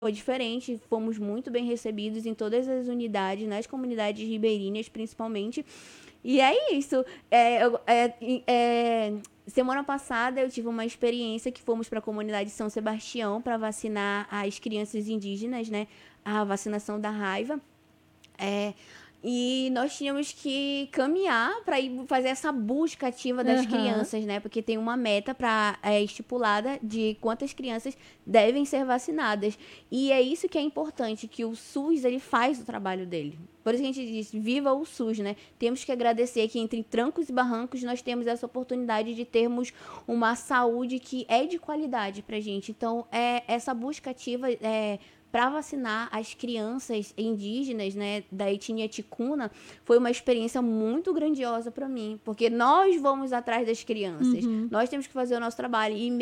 foi diferente, fomos muito bem recebidos em todas as unidades, nas comunidades ribeirinhas principalmente. E é isso. Semana passada eu tive uma experiência que fomos para a comunidade de São Sebastião para vacinar as crianças indígenas, né? A vacinação da raiva. É, e nós tínhamos que caminhar para ir fazer essa busca ativa das Aham. crianças, né? Porque tem uma meta estipulada de quantas crianças devem ser vacinadas. E é isso que é importante, que o SUS ele faz o trabalho dele. Por isso que a gente diz, viva o SUS, né? Temos que agradecer que entre trancos e barrancos nós temos essa oportunidade de termos uma saúde que é de qualidade pra gente. Então, essa busca ativa para vacinar as crianças indígenas, né, da etnia ticuna, foi uma experiência muito grandiosa para mim, porque nós vamos atrás das crianças, Uhum. nós temos que fazer o nosso trabalho e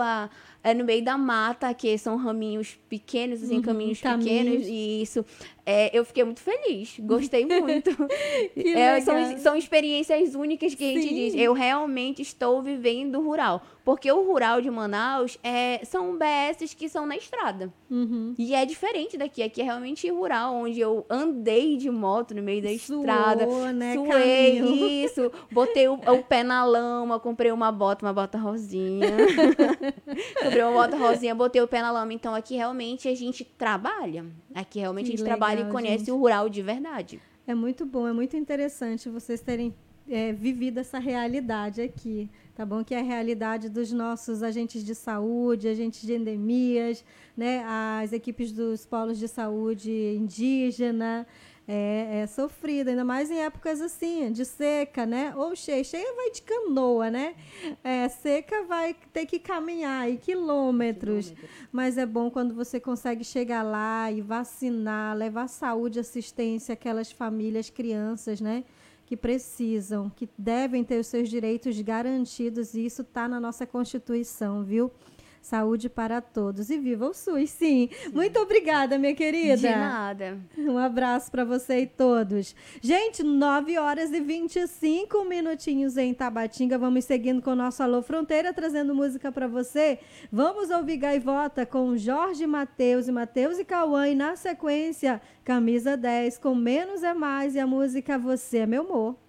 no meio da mata, que são raminhos pequenos, assim, Uhum. caminhos pequenos, Caminhos. e isso, eu fiquei muito feliz, gostei muito. Que São legal. experiências únicas que a gente diz, Sim. eu realmente estou vivendo o rural, porque o rural de Manaus são BSs que são na estrada. Uhum. E é diferente daqui. Aqui é realmente rural, onde eu andei de moto no meio da estrada, Suou, né? Caminho. suei isso, botei o pé na lama, comprei uma bota rosinha. Comprei uma bota rosinha, botei o pé na lama. Então aqui realmente a gente trabalha. Aqui realmente a Que gente trabalha e legal, conhece o gente. rural de verdade. É muito bom, é muito interessante vocês terem vivido essa realidade aqui, tá bom? Que é a realidade dos nossos agentes de saúde, agentes de endemias, né? As equipes dos polos de saúde indígena. É sofrida, ainda mais em épocas assim, de seca, né? Ou cheia vai de canoa, né? Seca vai ter que caminhar aí quilômetros. Quilômetros. Mas é bom quando você consegue chegar lá e vacinar, levar saúde, assistência àquelas famílias, crianças, né? Que precisam, que devem ter os seus direitos garantidos, e isso está na nossa Constituição, viu? Saúde para todos. E viva o SUS, sim. Muito obrigada, minha De querida. nada. Um abraço para você e todos. Gente, 9h25 em Tabatinga. Vamos seguindo com o nosso Alô Fronteira, trazendo música para você. Vamos ouvir Gaivota com Jorge Mateus e Cauã. E na sequência, Camisa 10 com Menos é Mais e a música Você é Meu Amor.